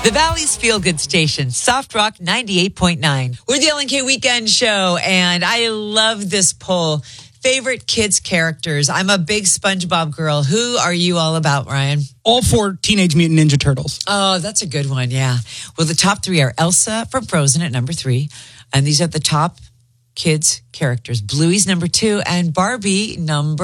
The Valley's Feel Good Station, Soft Rock 98.9. We're the LNK Weekend Show, and I love this poll. Favorite kids' characters. I'm a big SpongeBob girl. Who are you all about, Ryan? All four Teenage Mutant Ninja Turtles. Oh, that's a good one, yeah. Well, the top three are Elsa from Frozen at number 3, and these are the top kids' characters. Bluey's number 2, and Barbie number